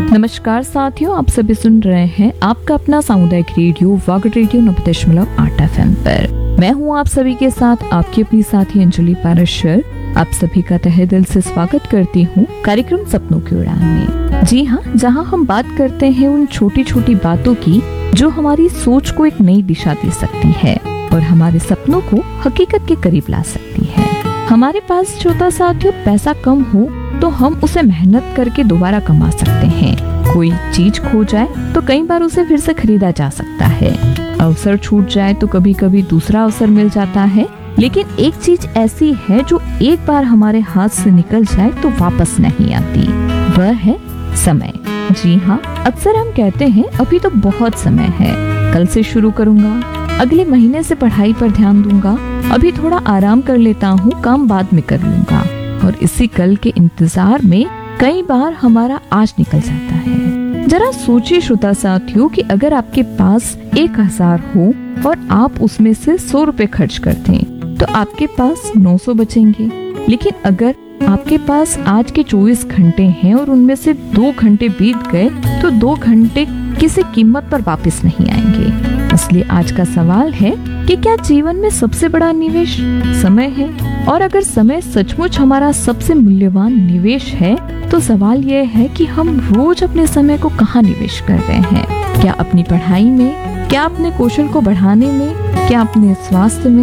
नमस्कार साथियों, आप सभी सुन रहे हैं आपका अपना सामुदायिक रेडियो वागड़ रेडियो 90.8 FM पर। मैं हूं आप सभी के साथ आपकी अपनी साथी अंजलि पाराशर। आप सभी का तहे दिल से स्वागत करती हूं कार्यक्रम सपनों की उड़ान में। जी हां, जहां हम बात करते हैं उन छोटी छोटी बातों की जो हमारी सोच को एक नई दिशा दे सकती है और हमारे सपनों को हकीकत के करीब ला सकती है। हमारे पास छोटा साथियों पैसा कम हो तो हम उसे मेहनत करके दोबारा कमा सकते हैं। कोई चीज खो जाए तो कई बार उसे फिर से खरीदा जा सकता है। अवसर छूट जाए तो कभी कभी दूसरा अवसर मिल जाता है। लेकिन एक चीज ऐसी है जो एक बार हमारे हाथ से निकल जाए तो वापस नहीं आती, वह है समय। जी हाँ, अक्सर हम कहते हैं अभी तो बहुत समय है, कल से शुरू करूंगा, अगले महीने से पढ़ाई पर ध्यान दूंगा, अभी थोड़ा आराम कर लेता हूँ, काम बाद में कर लूंगा। और इसी कल के इंतजार में कई बार हमारा आज निकल जाता है। जरा सोचिए श्रोता साथियों कि अगर आपके पास 1000 हो और आप उसमें से 100 रुपए खर्च करते हैं तो आपके पास 900 बचेंगे। लेकिन अगर आपके पास आज के 24 घंटे हैं और उनमें से 2 घंटे बीत गए तो 2 घंटे किसी कीमत पर वापस नहीं आएंगे। इसलिए आज का सवाल है कि क्या जीवन में सबसे बड़ा निवेश समय है? और अगर समय सचमुच हमारा सबसे मूल्यवान निवेश है तो सवाल यह है कि हम रोज अपने समय को कहाँ निवेश कर रहे हैं? क्या अपनी पढ़ाई में, क्या अपने कौशल को बढ़ाने में, क्या अपने स्वास्थ्य में,